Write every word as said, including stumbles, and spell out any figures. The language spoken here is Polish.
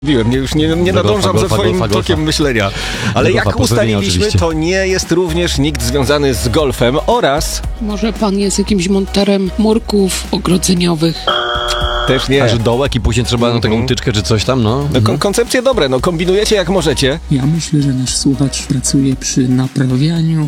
Mówiłem, nie, już nie, nie nadążam za twoim golfa, tokiem golfa. myślenia. Ale golfa, jak ustaliliśmy, to nie jest również nikt związany z golfem oraz... Może pan jest jakimś monterem murków ogrodzeniowych. Też nie. A że dołek i później trzeba mm-hmm. na taką tyczkę czy coś tam, no? no kon- koncepcje dobre, no kombinujecie jak możecie. Ja myślę, że nasz słuchacz pracuje przy naprawianiu